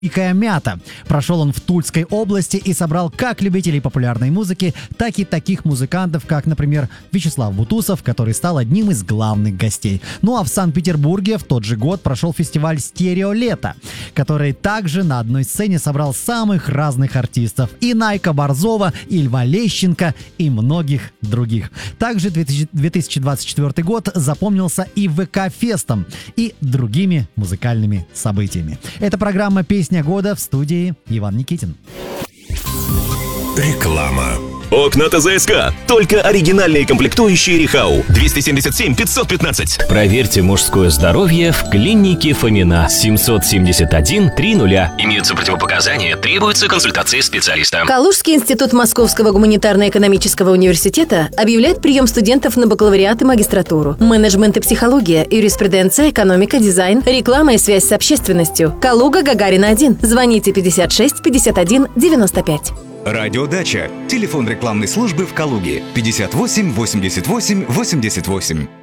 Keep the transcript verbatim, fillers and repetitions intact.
«Дикая мята». Прошел он в Тульской области и собрал как любителей популярной музыки, так и таких музыкантов, как, например, Вячеслав Бутусов, который стал одним из главных гостей. Ну а в Санкт-Петербурге в тот же год прошел фестиваль «Стерео Лето», который также на одной сцене собрал самых разных артистов: и Найка Борзова, и Льва Лещенко, и многих других. Также две тысячи двадцать четвёртый год запомнился и ВК-фестом, и другими музыкальными событиями. Это программа «Песня года», в студии Иван Никитин. Реклама. Окна ТЗСК. Только оригинальные комплектующие Рихау. двести семьдесят семь пятьсот пятнадцать. Проверьте мужское здоровье в клинике Фомина. семьсот семьдесят один триста. Имеются противопоказания, требуется консультация специалиста. Калужский институт Московского гуманитарно-экономического университета объявляет прием студентов на бакалавриат и магистратуру. Менеджмент и психология, юриспруденция, экономика, дизайн, реклама и связь с общественностью. Калуга, Гагарина один. Звоните пятьдесят шесть пятьдесят один девяносто пять. Радиодача. Телефон рекламной службы в Калуге. пятьдесят восемь восемьдесят восемь восемьдесят восемь.